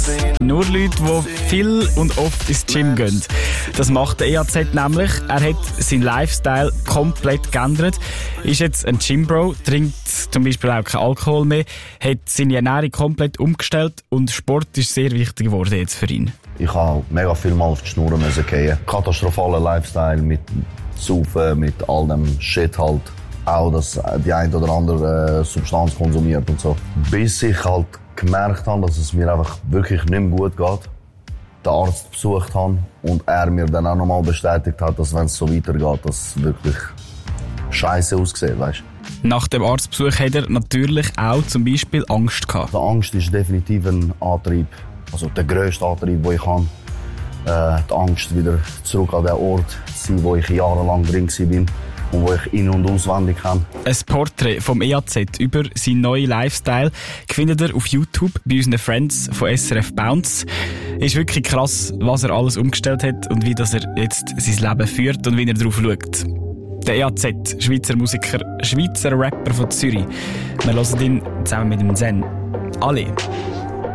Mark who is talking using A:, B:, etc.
A: Nur Leute, die viel und oft ins Gym gehen. Das macht der EAZ nämlich. Er hat seinen Lifestyle komplett geändert. Ist jetzt ein Gymbro, trinkt zum Beispiel auch keinen Alkohol mehr, hat seine Ernährung komplett umgestellt und Sport ist sehr wichtig geworden jetzt für ihn.
B: Ich habe mega viel mal auf die Schnur müssen gehen. Katastrophaler Lifestyle mit Saufen, mit all dem Shit halt. Auch, dass die eine oder andere Substanz konsumiert und so. Bis ich halt gemerkt habe, dass es mir einfach wirklich nicht mehr gut geht. Den Arzt besucht habe und er mir dann auch nochmal bestätigt hat, dass wenn es so weitergeht, dass es wirklich scheiße aussieht, weißt?
A: Nach dem Arztbesuch hat er natürlich auch zum Beispiel Angst gehabt.
B: Die Angst ist definitiv ein Antrieb, also der grösste Antrieb, den ich habe. Die Angst, wieder zurück an den Ort zu sein, wo ich jahrelang drin war. Und wo ich in- und auswendig kenne.
A: Ein Porträt vom EAZ über seinen neuen Lifestyle findet ihr auf YouTube bei unseren Friends von SRF Bounce. Ist wirklich krass, was er alles umgestellt hat und wie das er jetzt sein Leben führt und wie er darauf schaut. Der EAZ, Schweizer Musiker, Schweizer Rapper von Zürich. Wir hören ihn zusammen mit dem Zen. Alle.